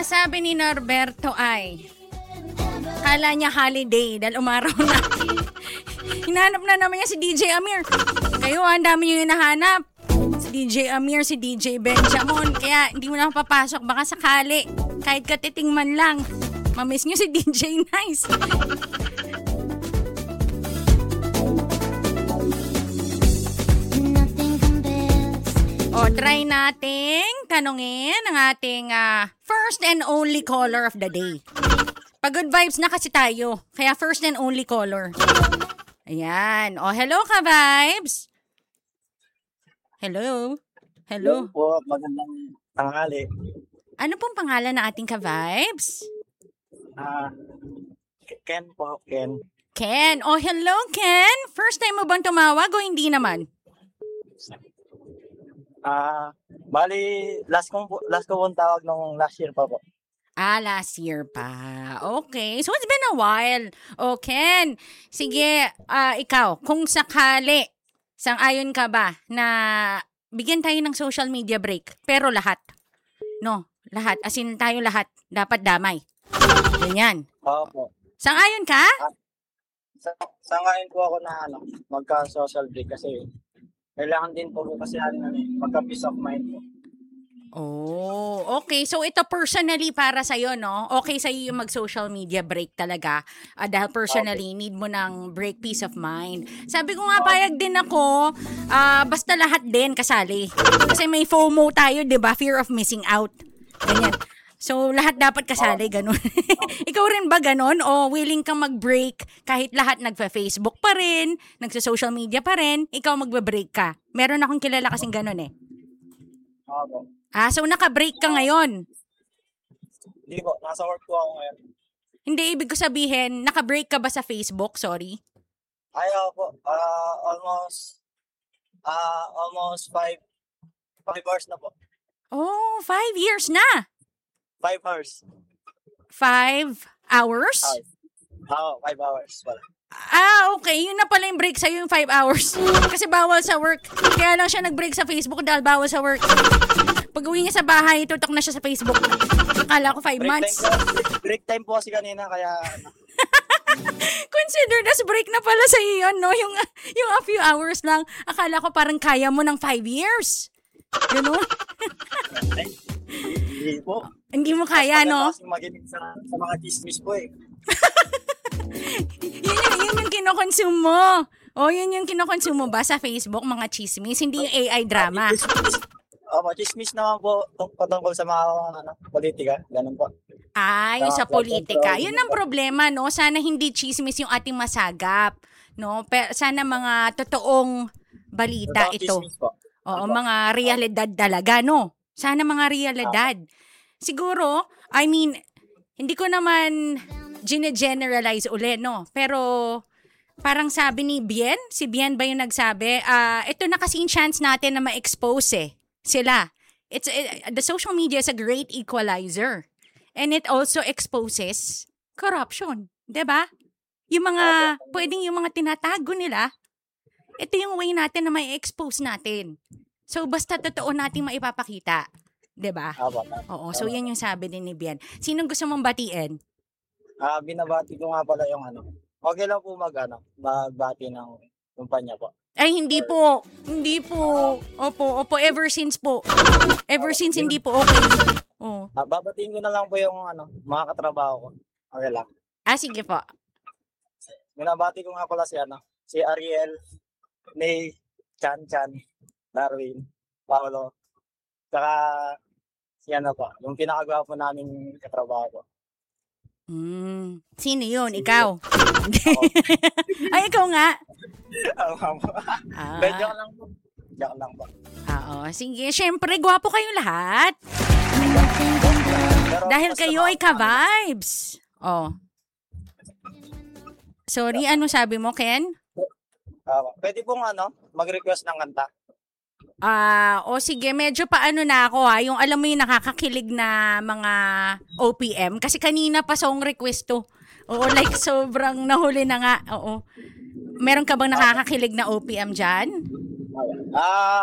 Sabi ni Norberto ay, kala niya holiday dahil umaraw na. Hinahanap na naman niya si DJ Amir. Kayo, ang dami niyo hinahanap. Si DJ Amir, si DJ Benjamin. Kaya hindi mo na papasok. Baka sakali, kahit katiting man lang, mamiss niyo si DJ Nice. O, try nating tanungin ang ating first and only caller of the day. Pag good vibes na kasi tayo, kaya first and only caller. Ayan. O, hello ka, vibes? Hello? Hello? Hello po, magandang tanghali. Ano pong pangalan ng ating ka-vibes? Ken po, Ken. Ken. O, hello, Ken. First time mo bang tumawag o hindi naman? Bali, last ko pong tawag nung last year pa po. Last year pa. Okay. So, it's been a while. O, Ken. Sige, ikaw, kung sakali, sang-ayon ka ba na bigyan tayo ng social media break? Pero lahat. No, lahat. As in, tayo lahat. Dapat damay. Ganyan. Opo. Sang-ayon ka? Sa ngayon po ako na magka-social break kasi kailangan din po kasi magka-peace of mind po. Oh, okay. So, ito personally para sa'yo, no? Okay sa'yo yung mag-social media break talaga. Dahil personally, need mo ng break, peace of mind. Sabi ko nga, payag din ako. Basta lahat din kasali. Kasi may FOMO tayo, di ba? Fear of missing out. Ganyan. So, lahat dapat kasali, ganun. Ikaw rin ba ganun? O willing kang mag-break kahit lahat nagpa-Facebook pa rin, nagsa-social media pa rin, ikaw magbe-break ka? Meron akong kilala kasing ganun eh. Opo. So naka-break ka ngayon? Hindi po, nasa work po ako ngayon. Hindi, ibig ko sabihin, naka-break ka ba sa Facebook? Sorry. Ayaw po, almost 5 hours na po. Oh, 5 years na. 5 hours. 5 hours? 5 hours pala. Okay. Yun na pala yung break sa'yo, yung 5 hours. Kasi bawal sa work. Kaya lang siya nag-break sa Facebook dahil bawal sa work. Pag uwi niya sa bahay, tutok na siya sa Facebook. Akala ko 5 months. Break time po kasi kanina, kaya Considered as break na pala sa iyo, no? Yung a few hours lang. Akala ko parang kaya mo ng 5 years. Gano'n? hindi po. Hindi mo kaya, no? Kasi maginig sa mga chismis po eh. yun yung kinokonsume mo. Yun yung kinokonsume mo ba sa Facebook, mga chismis? Hindi yung AI drama. Chismis naman po patungkol sa mga politika. Ganun po. Yung sa politika. Yun ang problema, no? Sana hindi chismis yung ating masagap. No? Pero sana mga totoong balita ito. Oo, mga realidad talaga, no? Sana mga realidad. Siguro, I mean, hindi ko naman gine-generalize ulit, no? Pero parang sabi ni Bien, si Bien ba yung nagsabi? Ito na kasi yung chance natin na ma-expose sila. The social media is a great equalizer. And it also exposes corruption. 'Di ba? Yung mga, pwedeng yung mga tinatago nila, ito yung way natin na may expose natin. So, basta totoo natin maipapakita. 'Di ba? Oo, so yan yung sabi din ni Bien. Sinong gusto mong batiin? Binabati ko nga pala yung okay lang po magbati ng kumpanya po. Ay, hindi po. Hindi po. Opo. Ever since po. Ever since hindi po okay. Oh. Babatiin ko na lang po yung mga katrabaho ko. Okay lang. Sige po. Binabati ko nga pala si Ariel, May, Chan, Darwin, Paolo, saka si po, yung pinakagwapo namin katrabaho ko. Sino yun? Ikaw? Ay, ikaw nga. Joke lang po. Oo. Sige, syempre, gwapo kayo lahat. Pero dahil kayo ay ka-vibes. Sorry, ano sabi mo, Ken? Pwede pong mag-request ng kanta. Sige, medyo paano na ako yung alam mo yung nakakakilig na mga OPM. Kasi kanina pa song request to. Oo, like sobrang nahuli na nga. Oo. Meron ka bang nakakakilig na OPM dyan?